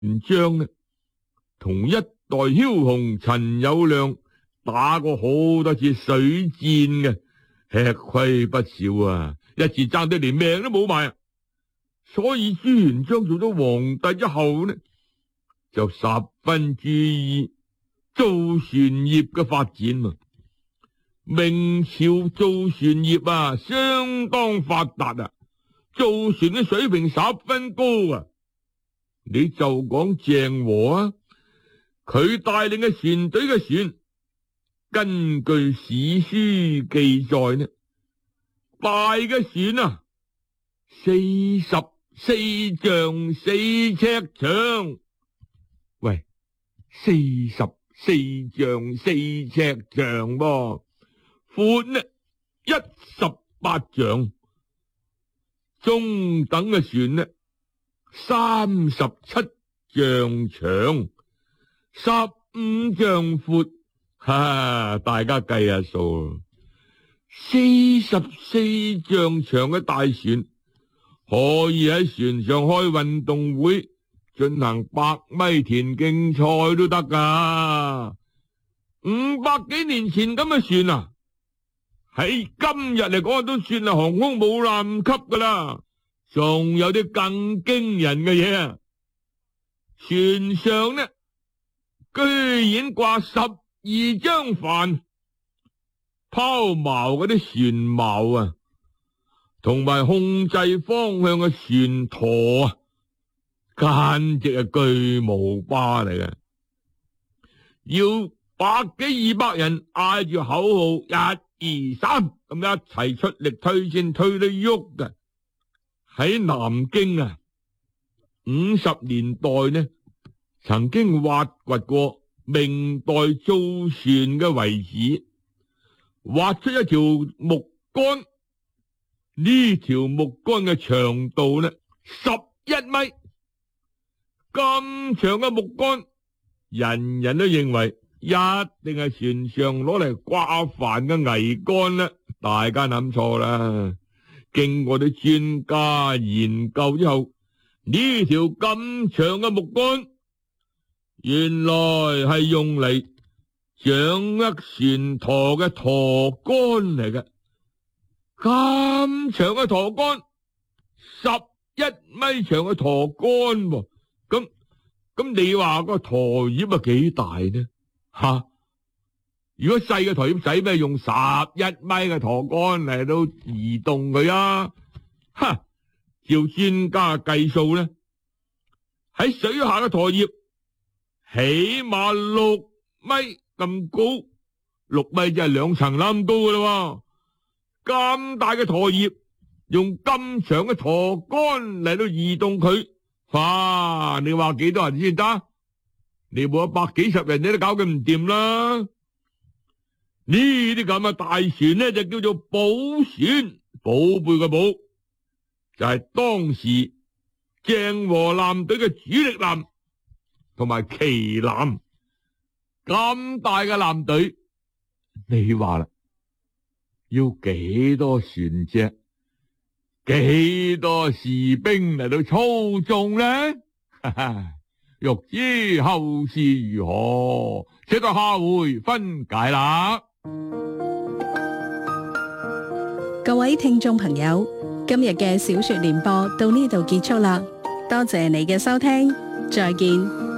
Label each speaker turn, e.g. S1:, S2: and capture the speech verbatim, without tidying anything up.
S1: 將呢，同一代梟雄陳友諒打過好多次水戰嘅，吃虧不少啊！一次爭得連命都冇埋啊！所以朱元璋做咗皇帝之後呢，就十分注意造船業嘅發展啊！明朝造船業啊，相當發達啊，造船嘅水平十分高啊！你就講鄭和啊，佢帶領嘅船隊嘅船，根據史書記載呢，大嘅船啊，四十四丈四尺長。喂，四十四丈四尺長噃，闊呢一十八丈，中等嘅船呢三十七丈長，十五丈闊。哈，大家計下數，四十四丈長嘅大船可以喺船上開運動會，進行百米田徑賽都得噶。五百幾年前咁嘅船啊，喺今日嚟講都算係航空母艦級噶啦。仲有啲更驚人嘅嘢啊！船上呢，居然掛十二張帆，拋錨嗰啲船錨啊，同埋控制方向嘅船舵啊，簡直係巨無霸嚟嘅。要百幾二百人嗌住口號一二三咁一齊出力推先推得喐嘅。喺南京啊，五十年代呢，曾經挖掘過明代造船嘅遺址，挖出一條木杆，呢條木杆嘅長度呢十一米，咁長嘅木杆，人人都認為一定係船上攞嚟掛帆嘅桅杆啦，大家諗錯啦。經過啲專家研究之後，呢條咁長嘅木杆，原來係用嚟掌握船舵嘅舵杆嚟嘅。咁長嘅舵杆，十一米長嘅舵杆，咁咁你話個舵葉啊幾大呢？吓！如果細嘅舵葉使咩用十一米嘅舵杆嚟到移動佢啊？哈！照專家計數咧，喺水下嘅舵葉起碼六米咁高，六米就係兩層樓咁高噶啦。咁大嘅舵葉，用咁長嘅舵杆嚟到移動佢，哇！你話幾多人先得？你冇一百幾十人你都搞佢唔掂啦。呢啲咁嘅大船呢，就叫做寶船，寶貝嘅寶，就係、是、當時鄭和艦隊嘅主力艦同埋旗艦。咁大嘅艦隊，你話啦，要幾多船隻，幾多士兵嚟到操縱呢？哈哈，欲知後事如何，且待下回分解啦。
S2: 各位聽眾朋友，今日嘅小說聯播到呢度結束啦，多謝你嘅收聽，再見。